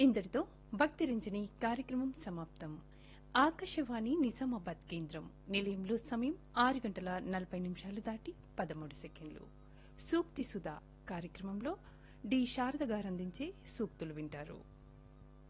ఇంతటితో భక్తి రంజని కార్యక్రమం సమాప్తం. ఆకాశవాణి నిజామాబాద్ కేంద్రం నిలయంలో సమయం 6:40 దాటి 13 సెకండ్లు. సూక్తి సుధా కార్యక్రమంలో డి శారద గారు అందించే సూక్తులు వింటారు.